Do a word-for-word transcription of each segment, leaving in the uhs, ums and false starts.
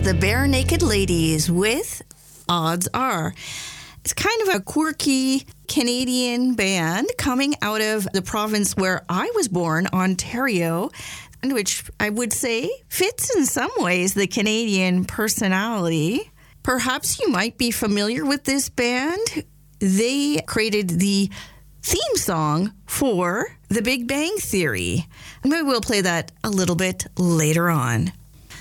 the Bare Naked Ladies with Odds Are. It's kind of a quirky Canadian band coming out of the province where I was born, Ontario, which I would say fits in some ways the Canadian personality. Perhaps you might be familiar with this band. They created the theme song for The Big Bang Theory. Maybe we'll play that a little bit later on.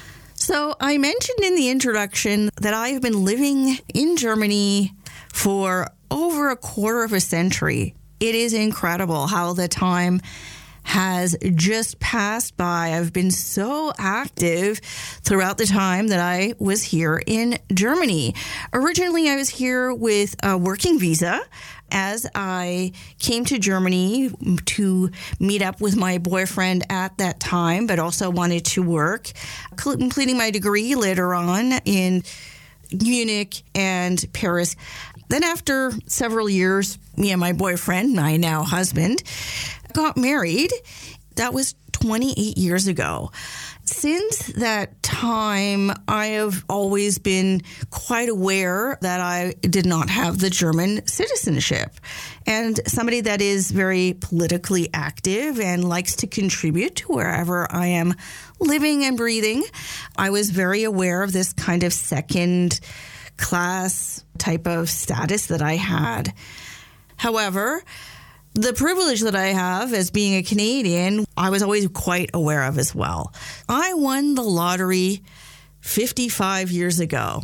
So I mentioned in the introduction that I've been living in Germany for over a quarter of a century. It is incredible how the time has just passed by. I've been so active throughout the time that I was here in Germany. Originally, I was here with a working visa as I came to Germany to meet up with my boyfriend at that time, but also wanted to work, completing my degree later on in Munich and Paris. Then after several years, me and my boyfriend, my now husband, got married. That was twenty-eight years ago. Since that time, I have always been quite aware that I did not have the German citizenship. And somebody that is very politically active and likes to contribute to wherever I am living and breathing, I was very aware of this kind of second class type of status that I had. However, the privilege that I have as being a Canadian, I was always quite aware of as well. I won the lottery fifty-five years ago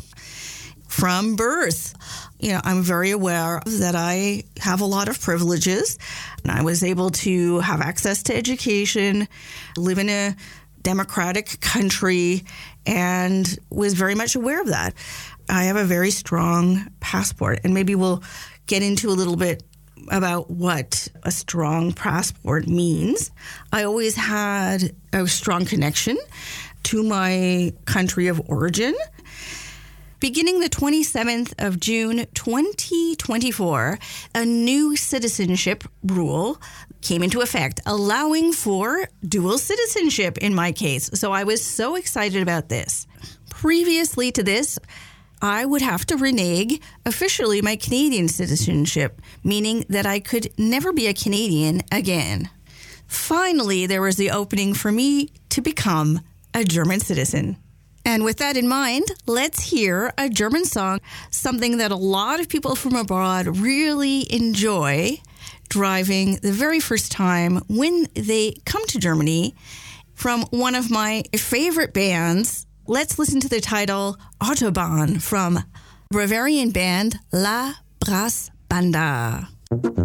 from birth. You know, I'm very aware that I have a lot of privileges, and I was able to have access to education, live in a democratic country, and was very much aware of that. I have a very strong passport, and maybe we'll get into a little bit about what a strong passport means. I always had a strong connection to my country of origin. Beginning the twenty-seventh of June, twenty twenty-four, a new citizenship rule came into effect, allowing for dual citizenship in my case. So I was so excited about this. Previously to this, I would have to renege officially my Canadian citizenship, meaning that I could never be a Canadian again. Finally, there was the opening for me to become a German citizen. And with that in mind, let's hear a German song, something that a lot of people from abroad really enjoy driving the very first time when they come to Germany, from one of my favorite bands. Let's listen to the title Autobahn from Bavarian band La Brass Banda.